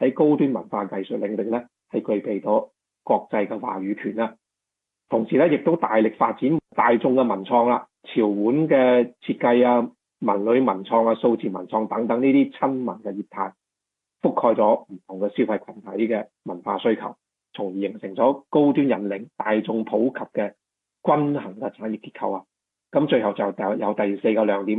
喺高端文化藝術領域咧係具備咗國際嘅話語權啦。同時咧，亦都大力發展大眾嘅文創啦，潮玩嘅設計啊、文旅文創啊、數字文創等等呢啲親民嘅業態，覆蓋咗唔同嘅消費群體嘅文化需求，從而形成咗高端引領、大眾普及嘅均衡嘅產業結構啊。咁最後就有第四個亮點。